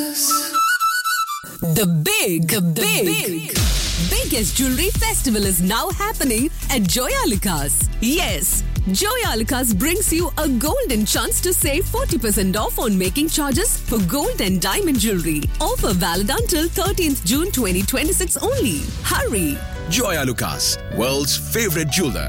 The biggest jewelry festival is now happening at Joyalukas. Yes, Joyalukas brings you a golden chance to save 40% off on making charges for gold and diamond jewelry. Offer valid until 13th June 2026 only. Hurry! Joyalukas, world's favorite jeweler.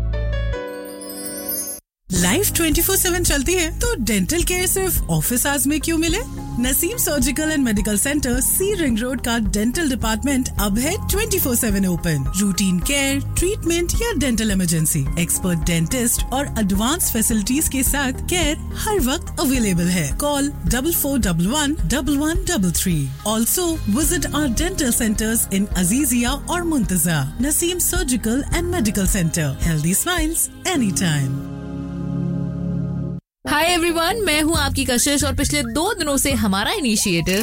Life 24/7 चलती है तो dental care सिर्फ office hours में क्यों मिले? Naseem surgical and medical centre C ring road का dental department अब है 24/7 ओपन। रूटीन केयर, ट्रीटमेंट या डेंटल इमरजेंसी, एक्सपर्ट डेंटिस्ट और एडवांस फैसिलिटीज के साथ केयर हर वक्त अवेलेबल है। Call 44111133। Also visit our dental centres इन अजीजिया और मुंतजा। Naseem surgical and medical centre, healthy smiles any time. Hi everyone, मैं हूँ आपकी कशिश और पिछले 2 दिनों से हमारा इनिशिएटिव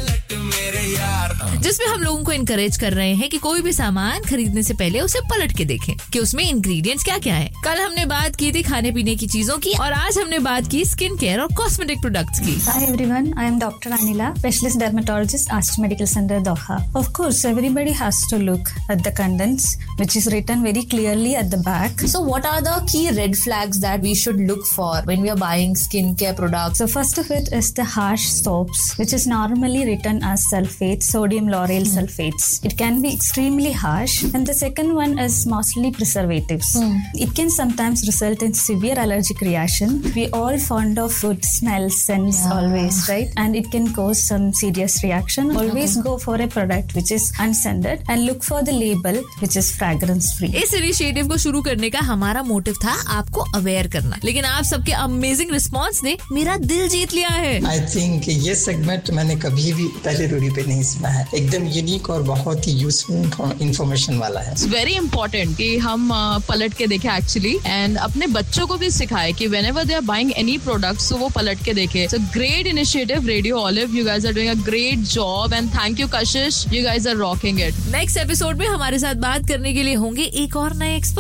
जिसमें हम लोगों को इनकरेज कर रहे हैं कि कोई भी सामान खरीदने से पहले उसे पलट के देखें कि उसमें इंग्रेडिएंट्स क्या क्या है। कल हमने बात की थी खाने पीने की चीजों की और आज हमने बात की स्किन केयर और कॉस्मेटिक प्रोडक्ट्स की। Hi everyone, I am Dr. Anila, specialist dermatologist, Aster Medical Center, Doha. Of course, everybody has to look at the contents, which is written very clearly at the back. So what are the key red flags that we should look for when we are buying skincare products? So first of it is the harsh soaps, which is normally written as sulfates, sodium lauryl sulfates. It can be extremely harsh. And the second one is mostly preservatives. It can sometimes result in severe allergic reaction. We all fond of food smell, scents always, right? And it can cause some serious reaction. Always go for a product which is unscented and look for the label which is fragrance free. इस initiative को शुरू करने का हमारा motive था आपको aware करना, लेकिन आप सबके अमेजिंग रिस्पांस ने मेरा दिल जीत लिया है। आई थिंक ये सेगमेंट मैंने कभी भी पहले दूरी पे नहीं सुना है। एकदम यूनिक और बहुत ही यूजफुल इंफॉर्मेशन वाला है। इट्स वेरी इंपॉर्टेंट कि हम पलट के देखें एक्चुअली, एंड अपने बच्चों को भी सिखाए कि whenever they are buying any products तो वो पलट के देखें। It's a great initiative, radio olive, you guys are doing a great job and thank you Kashish, you guys are rocking it. Next episode में हमारे साथ बात करने के लिए होंगे एक और नए एक्सपर्ट।